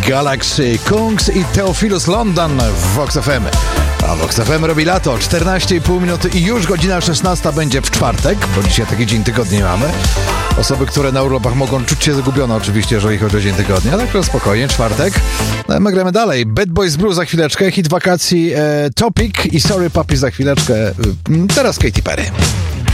Galaxy, Kungs i Theophilus London w Vox FM. A Vox FM robi lato, 14,5 minuty i już godzina 16 będzie w czwartek, bo dzisiaj taki dzień tygodnia mamy. Osoby, które na urlopach mogą czuć się zagubione oczywiście, jeżeli chodzi o dzień tygodnia, tak spokojnie, czwartek. No, my gramy dalej. Bad Boys Blue za chwileczkę, hit wakacji Topic i Sorry Puppy za chwileczkę. Teraz Katy Perry.